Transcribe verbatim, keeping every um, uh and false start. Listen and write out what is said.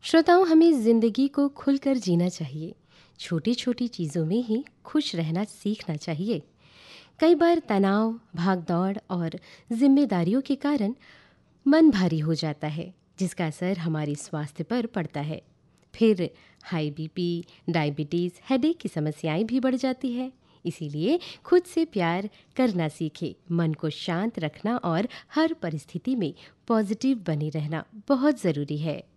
श्रोताओं, हमें ज़िंदगी को खुलकर जीना चाहिए। छोटी छोटी चीज़ों में ही खुश रहना सीखना चाहिए। कई बार तनाव, भागदौड़ और जिम्मेदारियों के कारण मन भारी हो जाता है, जिसका असर हमारे स्वास्थ्य पर पड़ता है। फिर हाई बीपी, डायबिटीज़, हेडेक की समस्याएं भी बढ़ जाती है। इसीलिए खुद से प्यार करना सीखें। मन को शांत रखना और हर परिस्थिति में पॉजिटिव बने रहना बहुत ज़रूरी है।